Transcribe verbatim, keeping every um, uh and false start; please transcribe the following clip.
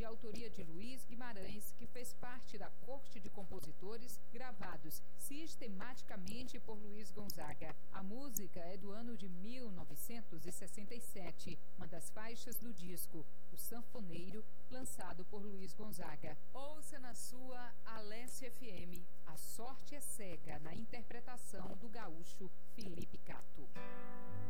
autoria de Luiz Guimarães, que fez parte da corte de compositores gravados sistematicamente por Luiz Gonzaga. A música é do ano de mil novecentos e sessenta e sete, uma das faixas do disco O Sanfoneiro, lançado por Luiz Gonzaga. Ouça na sua Alesse F M, A Sorte é Cega, na interpretação do gaúcho Felipe Cato.